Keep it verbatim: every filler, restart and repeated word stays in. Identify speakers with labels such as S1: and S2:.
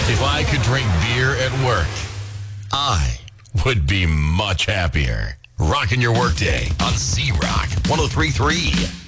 S1: If I could drink beer at work, I would be much happier. Rocking your workday on Z-Rock one oh three point three.